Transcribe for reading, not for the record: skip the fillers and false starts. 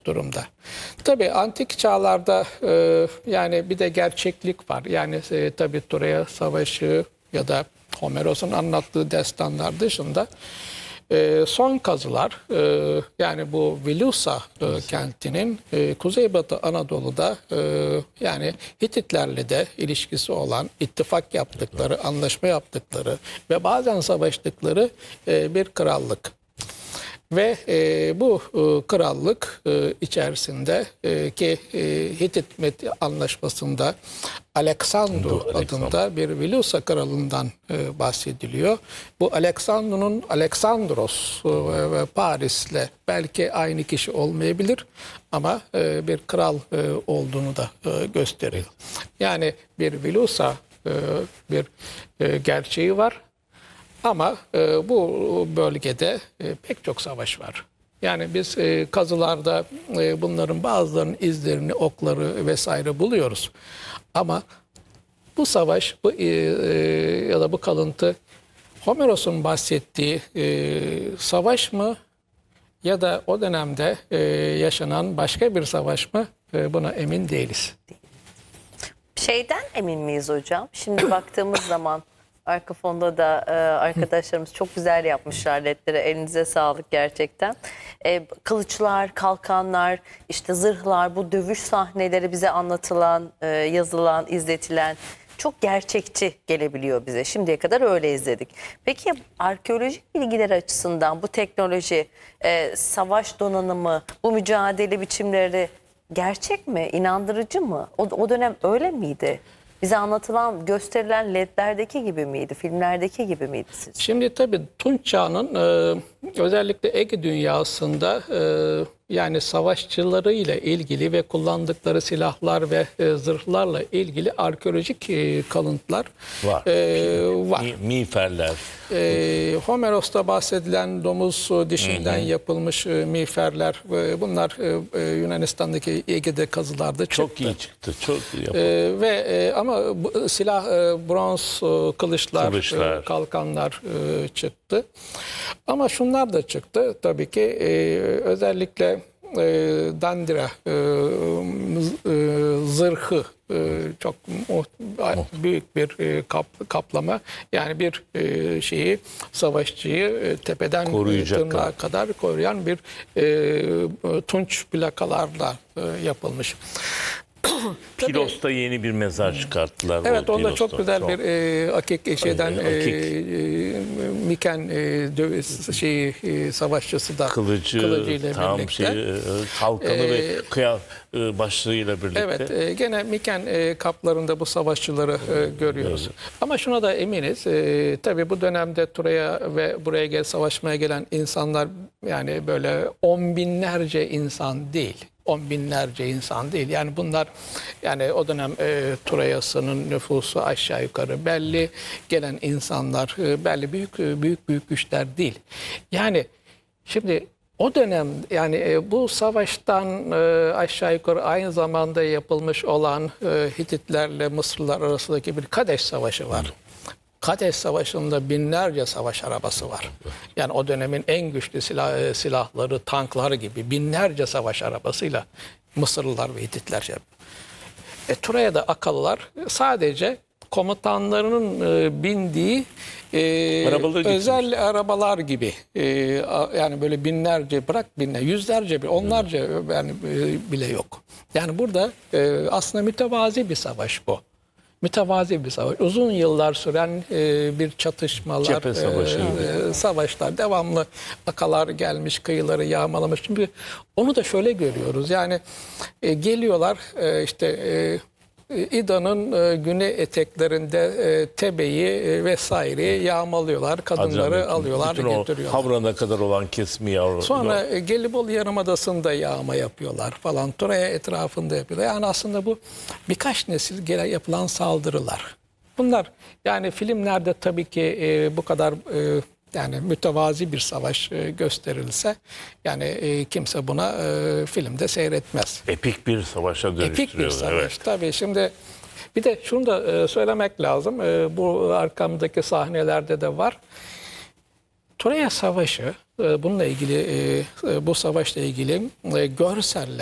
durumda. Tabii antik çağlarda yani bir de gerçeklik var. Yani tabii Troya Savaşı ya da Homeros'un anlattığı destanlar dışında son kazılar yani bu Vilusa kentinin Kuzeybatı Anadolu'da yani Hititlerle de ilişkisi olan, ittifak yaptıkları, anlaşma yaptıkları ve bazen savaştıkları bir krallık. Ve bu krallık içerisinde ki Hitit Anlaşması'nda Aleksandru adında bir Vilusa kralından bahsediliyor. Bu Aleksandros ve Paris'le belki aynı kişi olmayabilir ama bir kral olduğunu da gösteriyor. Yani bir Vilusa bir gerçeği var. Ama bu bölgede pek çok savaş var. Yani biz kazılarda bunların bazılarının izlerini, okları vesaire buluyoruz. Ama bu savaş ya da bu kalıntı Homeros'un bahsettiği savaş mı ya da o dönemde yaşanan başka bir savaş mı buna emin değiliz. Şeyden emin miyiz hocam? Şimdi baktığımız zaman arka fonda da arkadaşlarımız çok güzel yapmışlar ledleri. Elinize sağlık gerçekten. Kılıçlar, kalkanlar, işte zırhlar, bu dövüş sahneleri bize anlatılan, yazılan, izletilen çok gerçekçi gelebiliyor bize. Şimdiye kadar öyle izledik. Peki arkeolojik bilgiler açısından bu teknoloji, savaş donanımı, bu mücadele biçimleri gerçek mi, inandırıcı mı? O dönem öyle miydi? Bize anlatılan, gösterilen ledlerdeki gibi miydi? Filmlerdeki gibi miydi sizce? Şimdi tabii Tunç Çağı'nın özellikle Ege dünyasında yani savaşçılarıyla ilgili ve kullandıkları silahlar ve zırhlarla ilgili arkeolojik kalıntılar var. Miğferler. Homeros'ta bahsedilen domuz dişinden yapılmış miğferler, bunlar Yunanistan'daki Ege'de kazılarda çıktı. Çok iyi çıktı, çok iyi yapıldı. Ama silah, bronz kılıçlar, kalkanlar çıktı. Ama şunlar da çıktı tabii ki özellikle Dandira zırhı çok büyük bir kaplama, yani bir şeyi, savaşçıyı tepeden tırnağa kadar koruyan bir tunç plakalarla yapılmış. Pilos'ta yeni bir mezar çıkarttılar. Evet, onda çok güzel bir akik şeyden Miken savaşçısı da kılıcıyla tam birlikte. Kalkanı ve başlığıyla birlikte. Evet, gene Miken kaplarında bu savaşçıları görüyoruz. Evet. Ama şuna da eminiz, tabii bu dönemde Troya ve buraya savaşmaya gelen insanlar yani böyle on binlerce insan değil. On binlerce insan değil. Yani bunlar, yani o dönem Troya'sının nüfusu aşağı yukarı belli, gelen insanlar belli, büyük güçler değil. Yani şimdi o dönem yani bu savaştan aşağı yukarı aynı zamanda yapılmış olan Hititlerle Mısırlılar arasındaki bir Kadeş Savaşı var. Kadeş Savaşı'nda binlerce savaş arabası var. Yani o dönemin en güçlü silahları, tanklar gibi binlerce savaş arabasıyla Mısırlılar ve Hititler Troya'da Akalılar sadece komutanlarının bindiği özel arabalar gibi, yani böyle binlerce, yüzlerce, onlarca yani bile yok. Yani burada aslında mütevazi bir savaş bu. Mütevazi bir savaş. Uzun yıllar süren bir çatışmalar, savaşlar, devamlı Akalar gelmiş, kıyıları yağmalamış. Çünkü onu da şöyle görüyoruz. Yani geliyorlar işte İda'nın güney eteklerinde Tebe'yi vesaireyi yağmalıyorlar. Kadınları alıyorlar, getiriyorlar. Havran'a kadar olan kesimi yavru. Sonra Gelibolu Yarımadası'nda yağma yapıyorlar falan. Troya etrafında yapıyorlar. Yani aslında bu birkaç nesil gele yapılan saldırılar. Bunlar yani filmlerde tabii ki bu kadar yani mütevazi bir savaş gösterilse yani kimse buna filmde seyretmez. Epik bir savaşa dönüştürüyor. Epik bir savaş tabii. Şimdi bir de şunu da söylemek lazım. Bu arkamdaki sahnelerde de var. Troya Savaşı bununla ilgili bu savaşla ilgili görseller